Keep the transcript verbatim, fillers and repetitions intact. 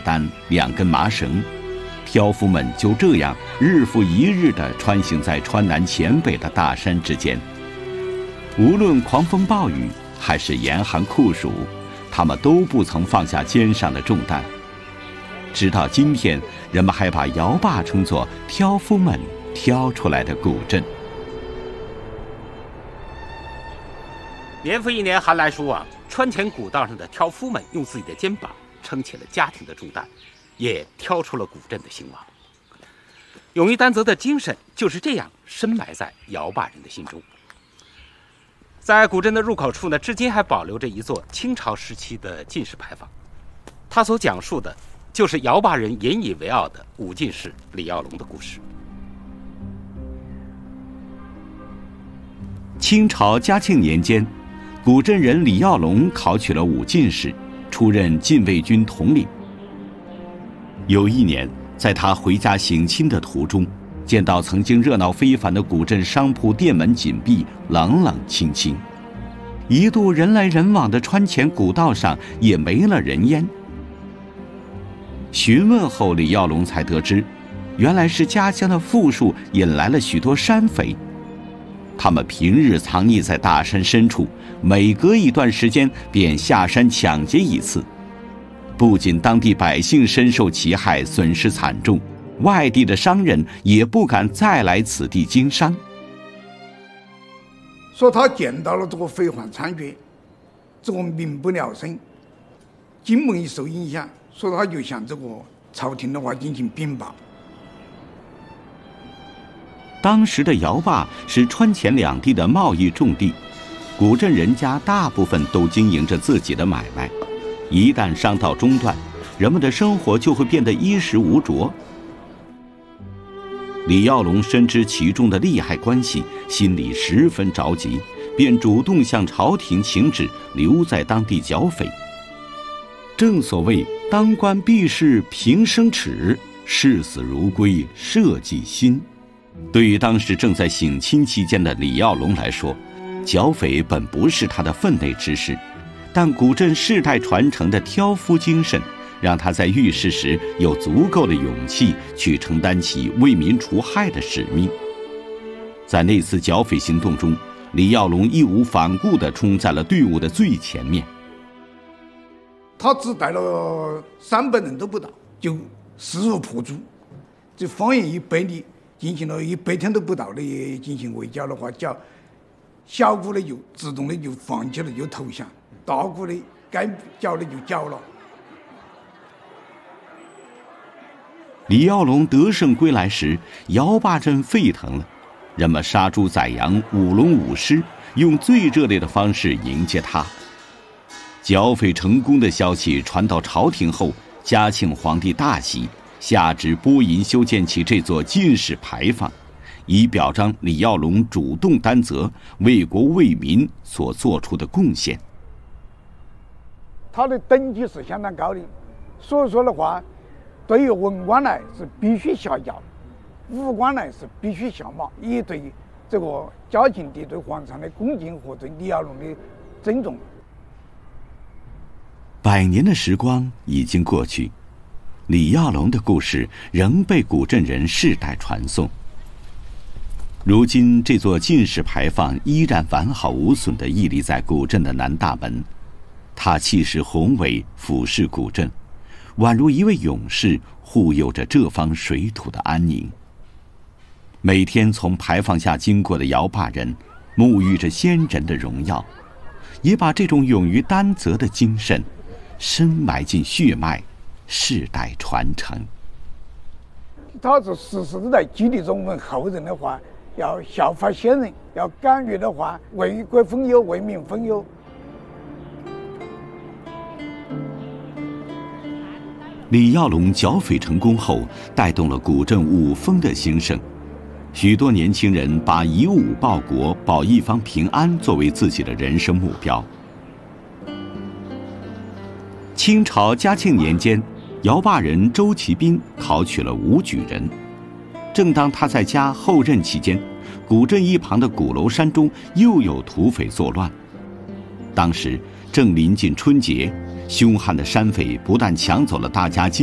担、两根麻绳，挑夫们就这样日复一日地穿行在川南黔北的大山之间。无论狂风暴雨还是严寒酷暑，他们都不曾放下肩上的重担。直到今天，人们还把摇坝称作挑夫们挑出来的古镇。 年复一年寒来暑往，川黔古道上的挑夫们用自己的肩膀撑起了家庭的重担，也挑出了古镇的兴亡。勇于担责的精神就是这样深埋在摇坝人的心中。在古镇的入口处呢，至今还保留着一座清朝时期的进士牌坊，它所讲述的就是摇坝人引以为傲的武进士李耀龙的故事。 清朝嘉庆年间，古镇人李耀龙考取了武进士，出任禁卫军统领。有一年，在他回家省亲的途中，见到曾经热闹非凡的古镇商铺店门紧闭，冷冷清清，一度人来人往的川黔古道上也没了人烟。询问后，李耀龙才得知，原来是家乡的富庶引来了许多山匪，他们平日藏匿在大山深处，每隔一段时间便下山抢劫一次。不仅当地百姓深受其害，损失惨重，外地的商人也不敢再来此地经商。 说他见到了这个匪患猖獗，这个民不聊生，经贸一受影响，所以他就向这个朝廷的话进行禀报。 当时的摇坝是川黔两地的贸易重地，古镇人家大部分都经营着自己的买卖，一旦商道中断，人们的生活就会变得衣食无着。李耀龙深知其中的利害关系，心里十分着急，便主动向朝廷请旨，留在当地剿匪。正所谓当官避世平生耻，视死如归社稷心。对于当时正在省亲期间的李耀龙来说，剿匪本不是他的分内之事，但古镇世代传承的挑夫精神，让他在遇事时有足够的勇气去承担起为民除害的使命。在那次剿匪行动中，李耀龙义无反顾地冲在了队伍的最前面。 他只带了三百人都不到，就势如破竹，这方圆一百里进行了一百天都不到的进行围剿的话，叫小股的就自动的就放弃了，就投降；大股的该剿的就剿了。 李耀龙得胜归来时，摇坝镇沸腾了，人们杀猪宰羊，舞龙舞狮，用最热烈的方式迎接他。剿匪成功的消息传到朝廷后，嘉庆皇帝大喜，下旨拨银修建起这座进士牌坊，以表彰李耀龙主动担责、为国为民所做出的贡献。 他的等级是相当高的，所以说的话，对于文官来是必须下轿，武官来是必须下马，以对这个嘉庆帝对皇上的恭敬和对李耀龙的尊重。 百年的时光已经过去，李耀龙的故事仍被古镇人世代传颂。如今，这座进士牌坊依然完好无损地屹立在古镇的南大门，它气势宏伟，俯视古镇，宛如一位勇士，护佑着这方水土的安宁。每天从牌坊下经过的摇坝人，沐浴着先人的荣耀，也把这种勇于担责的精神深埋进血脉，世代传承。 他是时时都在激励着我们后人的话，要效法先人，要敢于的话为国分忧，为民分忧。 李耀龙剿匪成功后，带动了古镇武风的兴盛，许多年轻人把以武报国、保一方平安作为自己的人生目标。清朝嘉庆年间，摇坝人周其斌考取了武举人。正当他在家后任期间，古镇一旁的鼓楼山中又有土匪作乱。当时正临近春节，凶悍的山匪不但抢走了大家